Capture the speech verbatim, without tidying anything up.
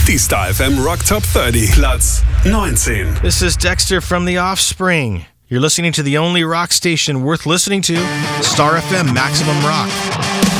Die Star F M Rock Top thirty, Platz neunzehn. This is Dexter from The Offspring. You're listening to the only rock station worth listening to, Star F M Maximum Rock.